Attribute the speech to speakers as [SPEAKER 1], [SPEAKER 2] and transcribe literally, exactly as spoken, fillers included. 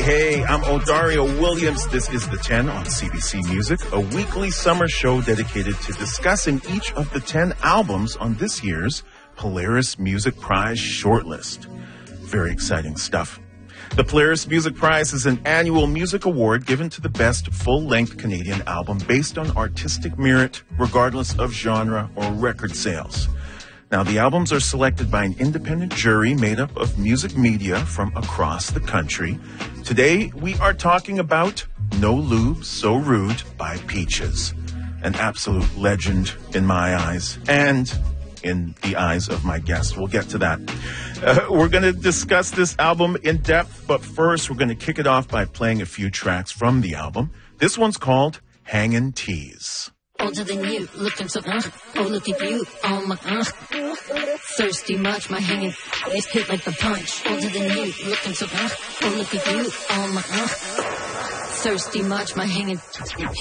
[SPEAKER 1] hey, I'm Odario Williams. This is The ten on C B C Music, a weekly summer show dedicated to discussing each of the ten albums on this year's Polaris Music Prize shortlist. Very exciting stuff. The Polaris Music Prize is an annual music award given to the best full-length Canadian album based on artistic merit, regardless of genre or record sales. Now, the albums are selected by an independent jury made up of music media from across the country. Today, we are talking about No Lube, So Rude by Peaches. An absolute legend in my eyes and in the eyes of my guest. We'll get to that. Uh, we're going to discuss this album in depth, but first we're going to kick it off by playing a few tracks from the album. This one's called Hangin' Tees.
[SPEAKER 2] Older than you, looking so uh, oh look at you, oh my uh, thirsty much, my hanging is hit like the punch. Older than you, looking so uh, oh look at you, oh my uh, thirsty much, my hanging